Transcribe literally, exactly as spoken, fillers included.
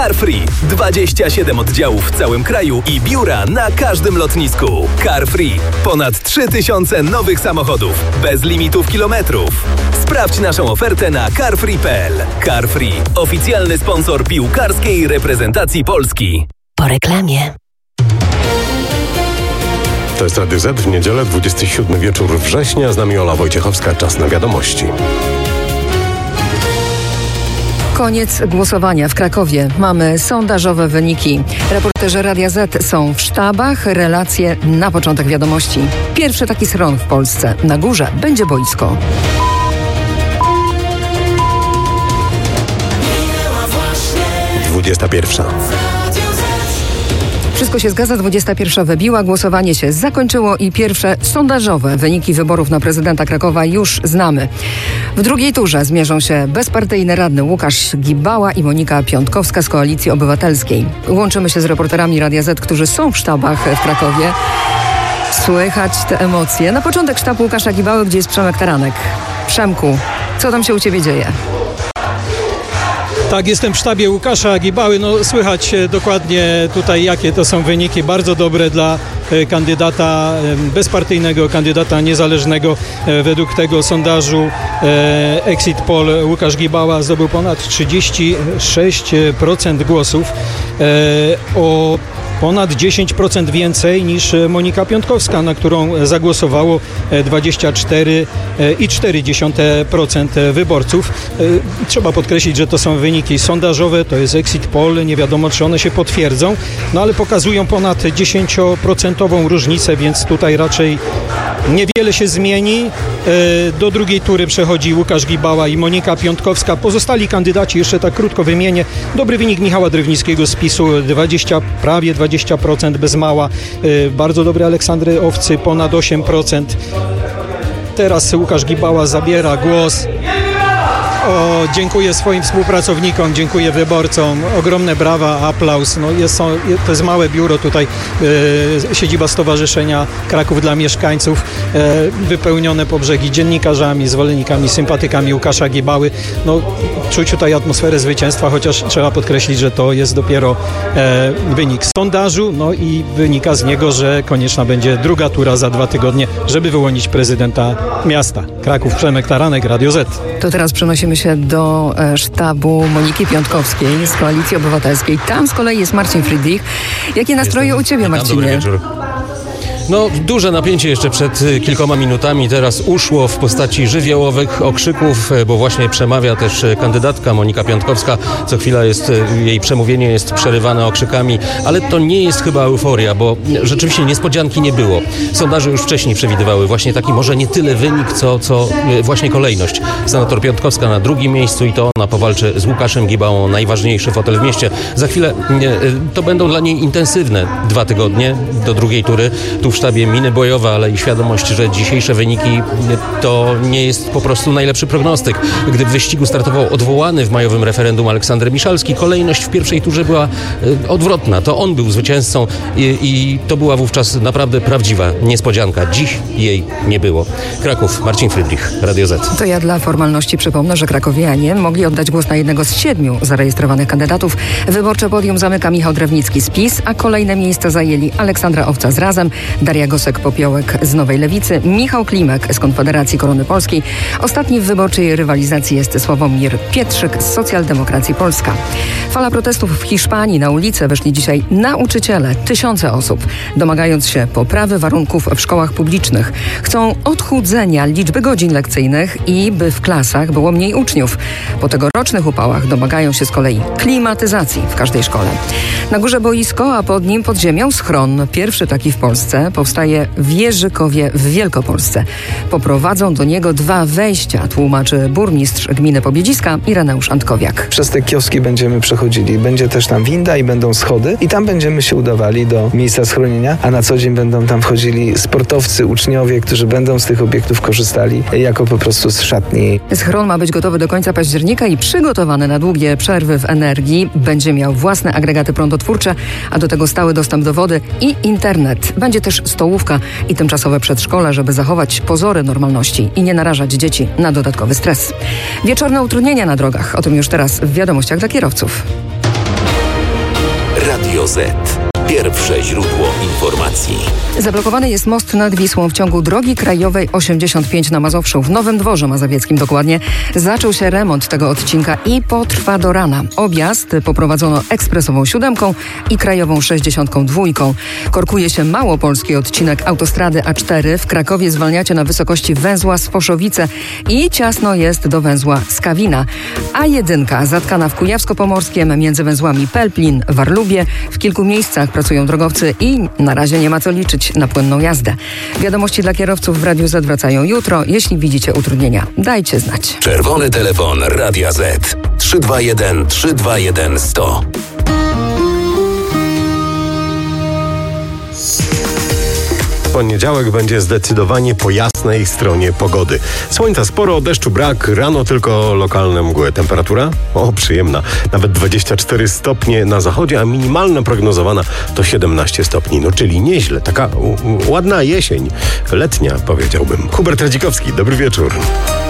Carfree. dwadzieścia siedem oddziałów w całym kraju i biura na każdym lotnisku. Carfree. Ponad trzy tysiące nowych samochodów. Bez limitów kilometrów. Sprawdź naszą ofertę na carfree kropka p l. Carfree. Oficjalny sponsor piłkarskiej reprezentacji Polski. Po reklamie. To jest Radio Z w niedzielę, dwudziesty siódmy wieczór września. Z nami Ola Wojciechowska. Czas na wiadomości. Koniec głosowania w Krakowie. Mamy sondażowe wyniki. Reporterzy Radia Z są w sztabach. Relacje na początek wiadomości. Pierwszy taki schron w Polsce. Na górze będzie boisko. dwudziesta pierwsza. Wszystko się zgadza, dwudziesta pierwsza wybiła, głosowanie się zakończyło i pierwsze sondażowe wyniki wyborów na prezydenta Krakowa już znamy. W drugiej turze zmierzą się bezpartyjny radny Łukasz Gibała i Monika Piątkowska z Koalicji Obywatelskiej. Łączymy się z reporterami Radia Z, którzy są w sztabach w Krakowie. Słychać te emocje. Na początek sztab Łukasza Gibały, gdzie jest Przemek Taranek. Przemku, co tam się u ciebie dzieje? Tak, jestem w sztabie Łukasza Gibały. No, słychać dokładnie tutaj, jakie to są wyniki. Bardzo dobre dla kandydata bezpartyjnego, kandydata niezależnego. Według tego sondażu Exit Poll Łukasz Gibała zdobył ponad trzydzieści sześć procent głosów. O ponad dziesięć procent więcej niż Monika Piątkowska, na którą zagłosowało dwadzieścia cztery i cztery dziesiąte procent wyborców. Trzeba podkreślić, że to są wyniki sondażowe, to jest Exit Poll, nie wiadomo, czy one się potwierdzą, no ale pokazują ponad dziesięcioprocentową różnicę, więc tutaj raczej niewiele się zmieni. Do drugiej tury przechodzi Łukasz Gibała i Monika Piątkowska. Pozostali kandydaci, jeszcze tak krótko wymienię. Dobry wynik Michała Drewnickiego z PiSu, dwadzieścia, prawie dwadzieścia procent bez mała. Bardzo dobry Aleksandry Owcy, ponad osiem procent. Teraz Łukasz Gibała zabiera głos. O, dziękuję swoim współpracownikom, dziękuję wyborcom. Ogromne brawa, aplauz. No jest, są, to jest małe biuro tutaj, e, siedziba Stowarzyszenia Kraków dla Mieszkańców, e, wypełnione po brzegi dziennikarzami, zwolennikami, sympatykami Łukasza Gibały. No, czuć tutaj atmosferę zwycięstwa, chociaż trzeba podkreślić, że to jest dopiero e, wynik sondażu, no i wynika z niego, że konieczna będzie druga tura za dwa tygodnie, żeby wyłonić prezydenta miasta. Kraków, Przemek Taranek, Radio Z. To teraz przenosimy się do e, sztabu Moniki Piątkowskiej z Koalicji Obywatelskiej. Tam z kolei jest Marcin Friedrich. Jakie nastroje u ciebie, Marcinie? Dobry wieczór. No, duże napięcie jeszcze przed kilkoma minutami. Teraz uszło w postaci żywiołowych okrzyków, bo właśnie przemawia też kandydatka Monika Piątkowska. Co chwila jest, jej przemówienie jest przerywane okrzykami, ale to nie jest chyba euforia, bo rzeczywiście niespodzianki nie było. Sondaże już wcześniej przewidywały właśnie taki może nie tyle wynik, co, co właśnie kolejność. Senator Piątkowska na drugim miejscu i to ona powalczy z Łukaszem Gibałą, najważniejszy fotel w mieście. Za chwilę to będą dla niej intensywne dwa tygodnie do drugiej tury. Tu w sztabie miny bojowe, ale i świadomość, że dzisiejsze wyniki to nie jest po prostu najlepszy prognostyk. Gdy w wyścigu startował odwołany w majowym referendum Aleksander Miszalski, kolejność w pierwszej turze była odwrotna. To on był zwycięzcą i, i to była wówczas naprawdę prawdziwa niespodzianka. Dziś jej nie było. Kraków, Marcin Friedrich, Radio Z. To ja dla formalności przypomnę, że krakowianie mogli oddać głos na jednego z siedmiu zarejestrowanych kandydatów. Wyborcze podium zamyka Michał Drewnicki z PiS, a kolejne miejsca zajęli Aleksandra Owca z Razem, Daria Gosek-Popiołek z Nowej Lewicy, Michał Klimek z Konfederacji Korony Polskiej. Ostatni w wyborczej rywalizacji jest Sławomir Pietrzyk z Socjaldemokracji Polska. Fala protestów w Hiszpanii. Na ulicę wyszli dzisiaj nauczyciele, tysiące osób, domagając się poprawy warunków w szkołach publicznych. Chcą odchudzenia liczby godzin lekcyjnych i by w klasach było mniej uczniów. Po tegorocznych upałach domagają się z kolei klimatyzacji w każdej szkole. Na górze boisko, a pod nim pod ziemią schron. Pierwszy taki w Polsce powstaje w Jerzykowie w Wielkopolsce. Poprowadzą do niego dwa wejścia, tłumaczy burmistrz gminy Pobiedziska Ireneusz Antkowiak. Przez te kioski będziemy przechodzili. Będzie też tam winda i będą schody i tam będziemy się udawali do miejsca schronienia, a na co dzień będą tam wchodzili sportowcy, uczniowie, którzy będą z tych obiektów korzystali jako po prostu z szatni. Schron ma być gotowy do końca października i przygotowany na długie przerwy w energii. Będzie miał własne agregaty prądotwórcze, a do tego stały dostęp do wody i internet. Będzie też stołówka i tymczasowe przedszkole, żeby zachować pozory normalności i nie narażać dzieci na dodatkowy stres. Wieczorne utrudnienia na drogach. O tym już teraz w wiadomościach dla kierowców. Radio Z. Pierwsze źródło informacji. Zablokowany jest most nad Wisłą w ciągu drogi krajowej osiemdziesiąt pięć na Mazowszu, w Nowym Dworze Mazowieckim dokładnie. Zaczął się remont tego odcinka i potrwa do rana. Objazd poprowadzono ekspresową siódemką i krajową sześćdziesiątką dwójką. Korkuje się małopolski odcinek autostrady A cztery. W Krakowie zwalniacie na wysokości węzła Sfoszowice i ciasno jest do węzła Skawina. A jedynka zatkana w Kujawsko-Pomorskiem między węzłami Pelplin, Warlubie. W kilku miejscach pracują drogowcy i na razie nie ma co liczyć na płynną jazdę. Wiadomości dla kierowców w Radiu Z wracają jutro. Jeśli widzicie utrudnienia, dajcie znać. Czerwony telefon Radia Z trzy dwa jeden trzy dwa jeden sto. Poniedziałek będzie zdecydowanie po jasnej stronie pogody. Słońca sporo, deszczu brak, rano tylko lokalne mgły. Temperatura? O, przyjemna. Nawet dwadzieścia cztery stopnie na zachodzie, a minimalna prognozowana to siedemnaście stopni. No, czyli nieźle. Taka u- u- ładna jesień. Letnia, powiedziałbym. Hubert Radzikowski, dobry wieczór.